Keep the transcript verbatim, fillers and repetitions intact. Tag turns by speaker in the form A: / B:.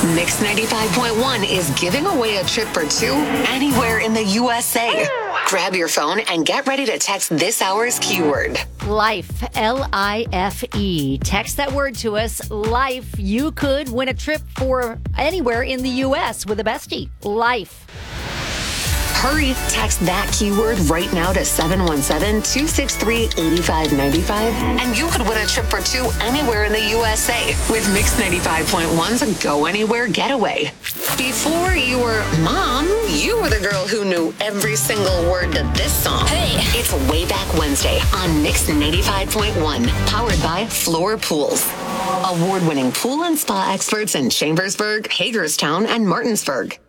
A: Mix ninety-five point one is giving away a trip for two anywhere in the U S A. Grab your phone and get ready to text this hour's keyword.
B: Life, L I F E. Text that word to us, life. You could win a trip for anywhere in the U S with a bestie. Life.
A: Hurry, text that keyword right now to seven one seven, two six three, eight five nine five, and you could win a trip for two anywhere in the U S A with Mix ninety-five point one's Go Anywhere Getaway. Before you were mom, you were the girl who knew every single word to this song. Hey, it's Way Back Wednesday on Mix ninety-five point one, powered by Floor Pools. Award-winning pool and spa experts in Chambersburg, Hagerstown, and Martinsburg.